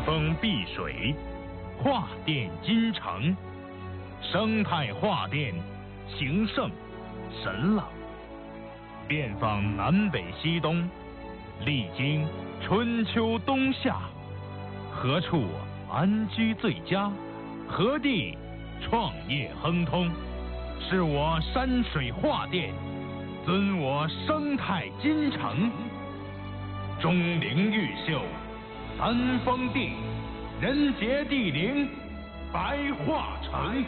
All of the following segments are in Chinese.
风碧水，画殿金城，生态画殿，形胜神朗。遍访南北西东，历经春秋冬夏，何处安居最佳？何地创业亨通？是我山水画殿，尊我生态金城。钟灵毓秀，三峰地，人杰地灵，白桦城。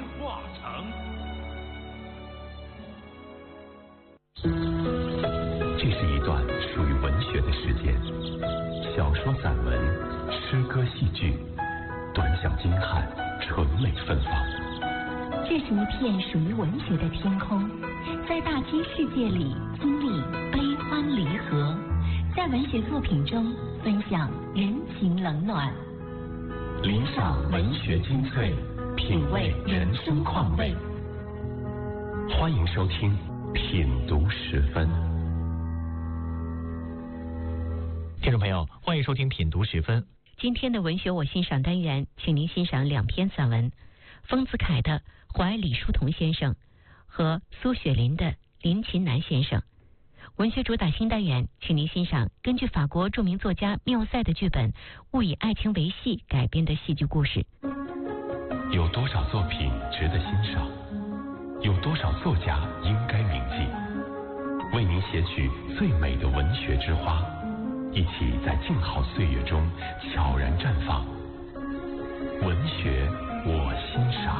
这是一段属于文学的时间，小说、散文、诗歌、戏剧，短小精悍，纯美芬芳。 这是一片属于文学的天空，在大千世界里经历悲欢离合，在文学作品中分享人情冷暖， 聆赏文学精粹，品味人生况味。欢迎收听品读十分。 听众朋友，欢迎收听品读十分。 今天的文学我欣赏单元，请您欣赏两篇散文：丰子恺的《怀李叔同先生》和苏雪林的《林琴南先生》。文学主打新单元，请您欣赏根据法国著名作家缪塞的剧本《误以爱情为戏》改编的戏剧故事。 有多少作品值得欣赏？有多少作家应该铭记？为您写取最美的文学之花，一起在静好岁月中悄然绽放。文学我欣赏。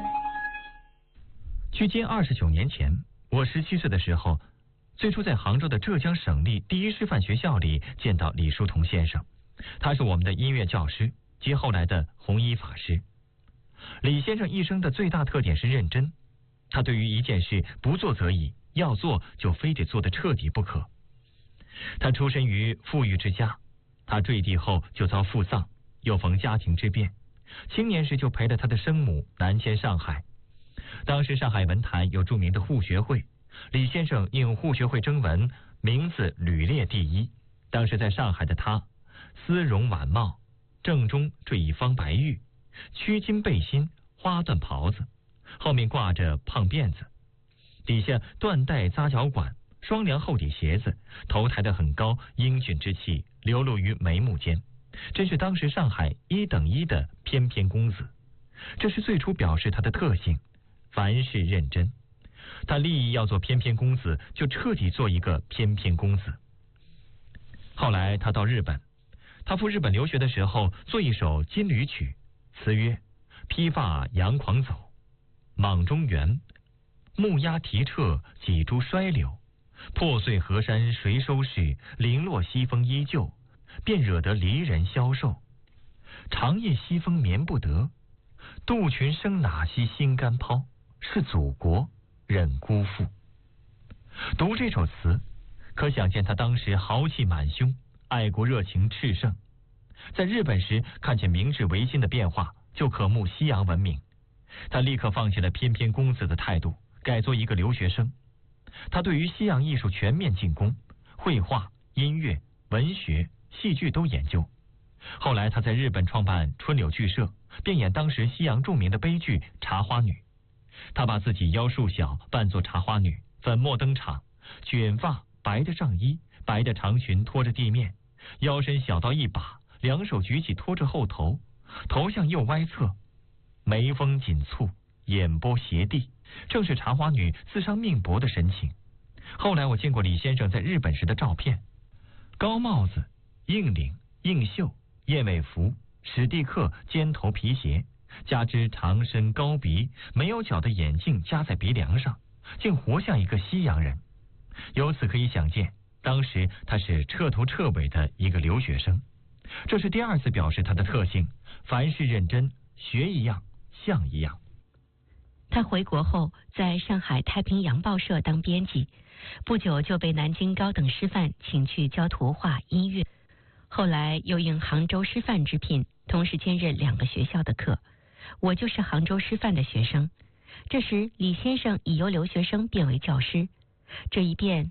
距今29年前，我17岁的时候，最初在杭州的浙江省立第一师范学校里见到李叔同先生，他是我们的音乐教师及后来的弘一法师。李先生一生的最大特点是认真，他对于一件事不做则已，要做就非得做得彻底不可。他出身于富裕之家，他坠地后就遭父丧，又逢家庭之变，青年时就陪着他的生母南迁上海。当时上海文坛有著名的沪学会，李先生应沪学会征文，名字屡列第一。当时在上海的他，丝绒晚帽，正中缀一方白玉，曲襟背心，花缎袍子，后面挂着胖辫子，底下缎带扎脚管，双凉厚底鞋子，头抬得很高，英俊之气流露于眉目间，真是当时上海1等1的翩翩公子。这是最初表示他的特性，凡事认真。他立意要做翩翩公子，就彻底做一个翩翩公子。后来他到日本，他赴日本留学的时候，做一首金缕曲，词曰：披发扬狂走，莽中原，木鸦啼彻，几株衰柳，破碎河山谁收拾？零落西风依旧，便惹得离人消瘦。长夜西风眠不得，杜群生哪惜心肝抛？是祖国忍辜负。读这首词，可想见他当时豪气满胸，爱国热情炽盛。在日本时看见明治维新的变化，就渴慕西洋文明。他立刻放弃了翩翩公子的态度，改做一个留学生。他对于西洋艺术全面进攻，绘画、音乐、文学、戏剧都研究。后来他在日本创办春柳剧社，便演当时西洋著名的悲剧《茶花女》。他把自己腰束小，扮作茶花女，粉墨登场，卷发，白的上衣，白的长裙拖着地面，腰身小到一把，两手举起拖着后头，头向右歪侧，眉峰紧蹙，眼波斜地，正是茶花女自伤命薄的神情。后来我见过李先生在日本时的照片，高帽子，硬领，硬袖，燕尾服，史蒂克尖头皮鞋，加之长身高鼻，没有角的眼镜夹在鼻梁上，竟活像一个西洋人。由此可以想见，当时他是彻头彻尾的一个留学生。这是第二次表示他的特性，凡事认真，学一样像一样。 他回国后在上海太平洋报社当编辑，不久就被南京高等师范请去教图画、音乐，后来又应杭州师范之聘，同时兼任2个学校的课。我就是杭州师范的学生。这时李先生已由留学生变为教师，这一变